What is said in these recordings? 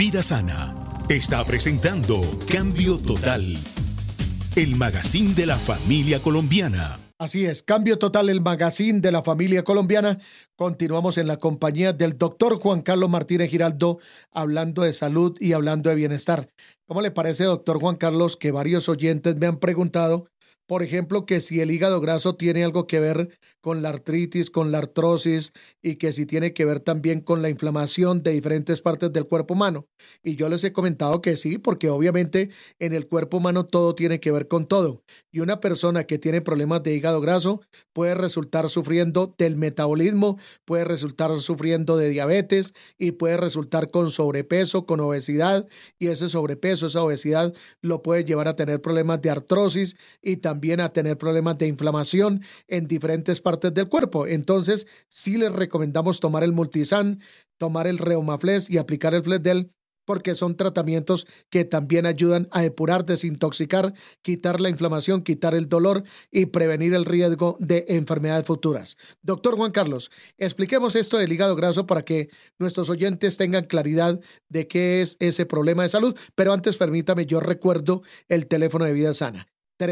Vida Sana está presentando Cambio Total, el magazine de la familia colombiana. Así es, Cambio Total, el magazine de la familia colombiana. Continuamos en la compañía del doctor Juan Carlos Martínez Giraldo, hablando de salud y hablando de bienestar. ¿Cómo le parece, doctor Juan Carlos, que varios oyentes me han preguntado, por ejemplo, que si el hígado graso tiene algo que ver con la artritis, con la artrosis, y que si tiene que ver también con la inflamación de diferentes partes del cuerpo humano? Y yo les he comentado que sí, porque obviamente en el cuerpo humano todo tiene que ver con todo. Y una persona que tiene problemas de hígado graso puede resultar sufriendo del metabolismo, puede resultar sufriendo de diabetes y puede resultar con sobrepeso, con obesidad, y ese sobrepeso, esa obesidad lo puede llevar a tener problemas de artrosis y también a tener problemas de inflamación en diferentes partes del cuerpo. Entonces, sí les recomendamos tomar el Multisan, tomar el Reumaflex y aplicar el Flesdel, porque son tratamientos que también ayudan a depurar, desintoxicar, quitar la inflamación, quitar el dolor y prevenir el riesgo de enfermedades futuras. Doctor Juan Carlos, expliquemos esto del hígado graso para que nuestros oyentes tengan claridad de qué es ese problema de salud, pero antes permítame, yo recuerdo el teléfono de Vida Sana.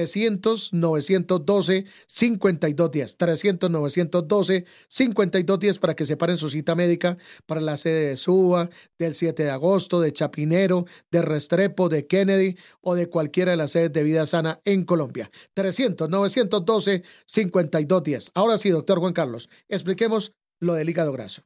300-912-5210, 300-912-5210 para que separen su cita médica para la sede de Suba, del 7 de agosto, de Chapinero, de Restrepo, de Kennedy o de cualquiera de las sedes de Vida Sana en Colombia. 300-912-5210. Ahora sí, doctor Juan Carlos, expliquemos lo del hígado graso.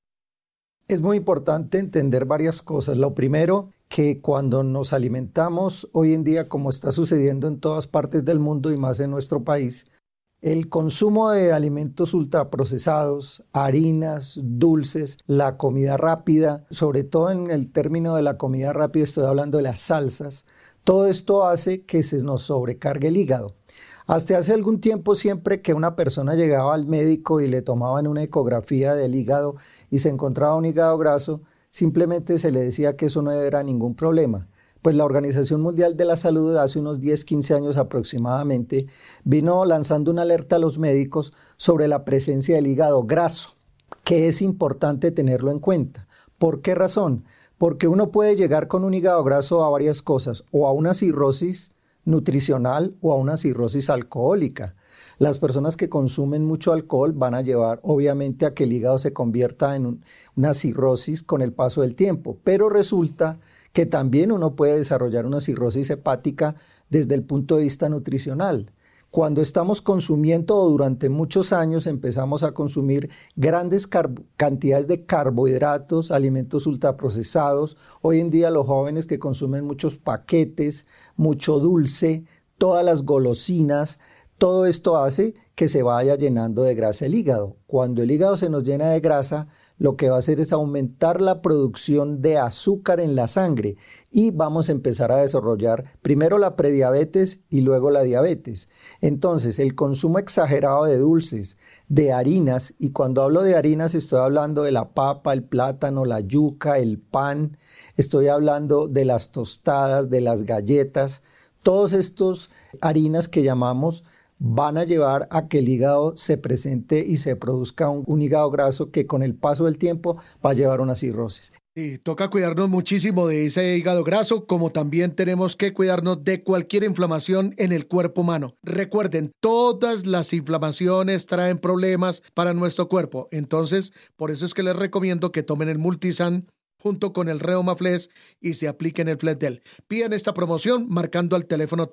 Es muy importante entender varias cosas. Lo primero, que cuando nos alimentamos hoy en día, como está sucediendo en todas partes del mundo y más en nuestro país, el consumo de alimentos ultraprocesados, harinas, dulces, la comida rápida, sobre todo en el término de la comida rápida estoy hablando de las salsas, todo esto hace que se nos sobrecargue el hígado. Hasta hace algún tiempo, siempre que una persona llegaba al médico y le tomaban una ecografía del hígado y se encontraba un hígado graso, simplemente se le decía que eso no era ningún problema. Pues la Organización Mundial de la Salud hace unos 10-15 años aproximadamente vino lanzando una alerta a los médicos sobre la presencia del hígado graso, que es importante tenerlo en cuenta. ¿Por qué razón? Porque uno puede llegar con un hígado graso a varias cosas, o a una cirrosis nutricional o a una cirrosis alcohólica. Las personas que consumen mucho alcohol van a llevar obviamente a que el hígado se convierta en una cirrosis con el paso del tiempo, pero resulta que también uno puede desarrollar una cirrosis hepática desde el punto de vista nutricional. Cuando estamos consumiendo o durante muchos años empezamos a consumir grandes cantidades de carbohidratos, alimentos ultraprocesados, hoy en día los jóvenes que consumen muchos paquetes, mucho dulce, todas las golosinas, todo esto hace que se vaya llenando de grasa el hígado. Cuando el hígado se nos llena de grasa, lo que va a hacer es aumentar la producción de azúcar en la sangre y vamos a empezar a desarrollar primero la prediabetes y luego la diabetes. Entonces, el consumo exagerado de dulces, de harinas, y cuando hablo de harinas estoy hablando de la papa, el plátano, la yuca, el pan, estoy hablando de las tostadas, de las galletas, todos estos harinas que llamamos van a llevar a que el hígado se presente y se produzca un hígado graso que con el paso del tiempo va a llevar a una cirrosis. Sí, toca cuidarnos muchísimo de ese hígado graso, como también tenemos que cuidarnos de cualquier inflamación en el cuerpo humano. Recuerden, todas las inflamaciones traen problemas para nuestro cuerpo. Entonces, por eso es que les recomiendo que tomen el Multisan junto con el Reumaflex y se apliquen el Flesdel. Pidan esta promoción marcando al teléfono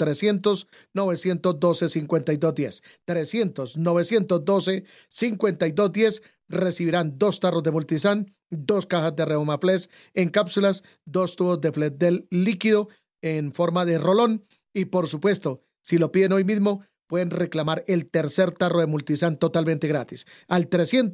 300-912-5210. 300-912-5210. Recibirán 2 tarros de Multisan, 2 cajas de Reumaflex en cápsulas, 2 tubos de Flesdel líquido en forma de rolón y, por supuesto, si lo piden hoy mismo, pueden reclamar el tercer tarro de Multisan totalmente gratis al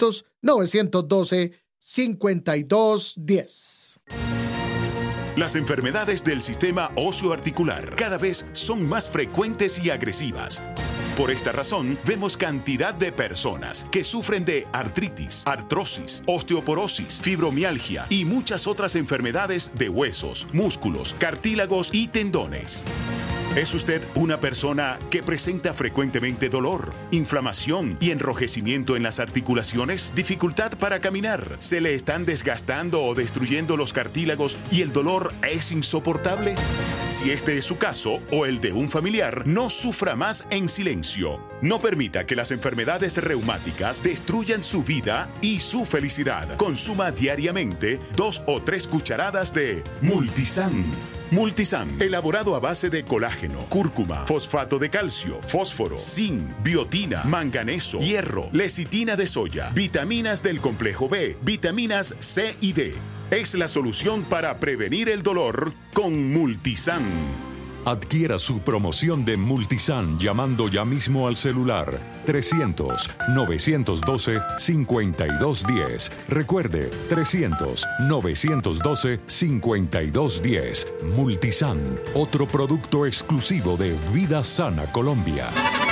300-912-5210. Las enfermedades del sistema óseo-articular cada vez son más frecuentes y agresivas. Por esta razón, vemos cantidad de personas que sufren de artritis, artrosis, osteoporosis, fibromialgia y muchas otras enfermedades de huesos, músculos, cartílagos y tendones. ¿Es usted una persona que presenta frecuentemente dolor, inflamación y enrojecimiento en las articulaciones? ¿Dificultad para caminar? ¿Se le están desgastando o destruyendo los cartílagos y el dolor es insoportable? Si este es su caso o el de un familiar, no sufra más en silencio. No permita que las enfermedades reumáticas destruyan su vida y su felicidad. Consuma diariamente 2 o 3 cucharadas de Multisan. Multisan, elaborado a base de colágeno, cúrcuma, fosfato de calcio, fósforo, zinc, biotina, manganeso, hierro, lecitina de soya, vitaminas del complejo B, vitaminas C y D. Es la solución para prevenir el dolor con Multisan. Adquiera su promoción de Multisan llamando ya mismo al celular 300-912-5210. Recuerde, 300-912-5210. Multisan, otro producto exclusivo de Vida Sana Colombia.